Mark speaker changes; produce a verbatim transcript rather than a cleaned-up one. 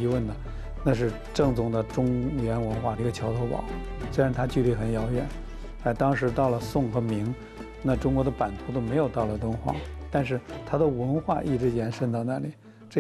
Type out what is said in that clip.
Speaker 1: 疑问的，那是正宗的中原文化的一个桥头堡。虽然它距离很遥远，哎，当时到了宋和明，那中国的版图都没有到了敦煌，但是它的文化一直延伸到那里。